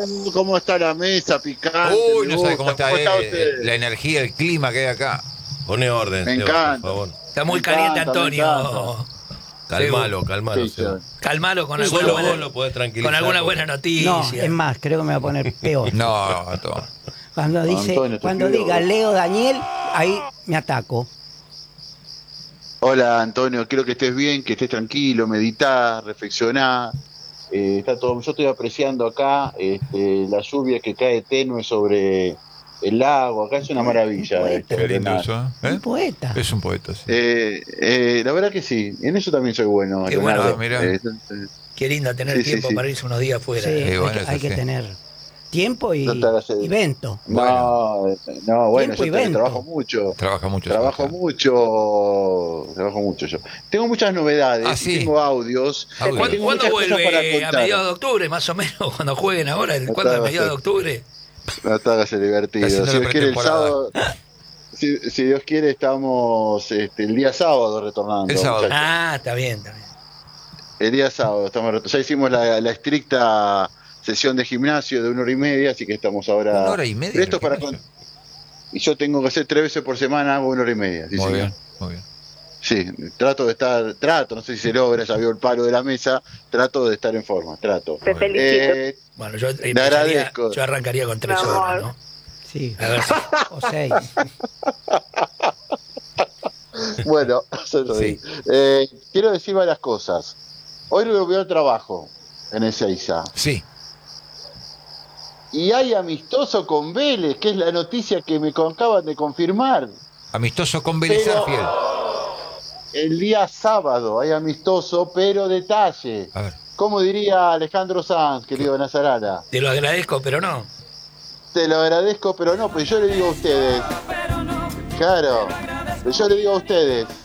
¿Cómo está la mesa? Picante. Uy, Me no sabe cómo gusta. está, ¿Cómo está usted? la energía, el clima que hay acá. Pone orden, Me Seba, encanta. por favor. Está Me muy caliente, encanta, me Antonio. Calmalo, calmalo, Sí, Seba. sí. Calmalo con alguna Solo buena, vos lo podés tranquilizar. con alguna buena No, noticia. es más, creo que me va a poner peor. No, todo. Cuando Antonio, te cuando pido- diga Leo Daniel, ahí me ataco. Hola, Antonio. Quiero que estés bien, que estés tranquilo, meditá, reflexioná. Está todo. Yo estoy apreciando acá la lluvia que cae tenue sobre el lago. Acá es una maravilla. Qué lindo Leonardo. eso, ¿eh? Un poeta. Es un poeta, sí. La verdad que sí. En eso también soy bueno, Qué bueno. Leonardo. Ah, mirá. Qué lindo tener Sí, tiempo sí. para irse unos días afuera. Sí, bueno, hay que eso sí. tener tiempo No te hagas el- y vento. No, bueno, Tiempo y yo vento. trabajo mucho. Trabaja mucho. Trabajo mucho yo. Tengo muchas novedades, Ah, sí. tengo audios. Audio. ¿Cuándo, Tengo cuándo muchas cosas para vuelve? ¿A contar. mediados de octubre, más o menos? Cuando jueguen ahora. ¿Cuándo? ¿A va a mediados de ser. octubre? No te hagas el divertido. Está Si haciendo Dios la quiere el pretemporada. sábado, si Dios quiere estamos el día sábado retornando. El sábado. muchachos. Ah, está bien, está bien. El día sábado ya hicimos la estricta sesión de gimnasio de 1 hora y media, así que estamos ahora. 1 hora y media. Pero esto en el para gimnasio. y yo tengo que hacer 3 veces por semana, hago 1 hora y media. Sí, Muy señor. bien, muy bien. Sí, no sé si se logra, ya vio el palo de la mesa, trato de estar en forma, trato. Te felicito. Bueno, yo agradezco. yo arrancaría con 3 Mi horas, amor. ¿no? Sí, A ver si- o 6. Bueno, eso es Sí. quiero decir varias cosas. Hoy lo veo al trabajo en Ezeiza. Sí. Y hay amistoso con Vélez, que es la noticia que me acaban de confirmar. Amistoso con Vélez Pero- Arfiel. El día sábado hay amistoso, pero detalle. A ver. Como diría Alejandro Sanz, querido Nazarana. Te lo agradezco, pero no. Te lo agradezco, pero no, pues yo le digo a ustedes. Claro, yo le digo a ustedes.